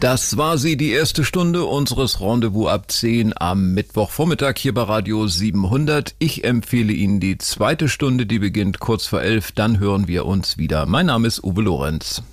Das war sie, die erste Stunde unseres Rendezvous ab 10 am Mittwochvormittag hier bei Radio 700. Ich empfehle Ihnen die zweite Stunde, die beginnt kurz vor 11. Dann hören wir uns wieder. Mein Name ist Uwe Lorenz.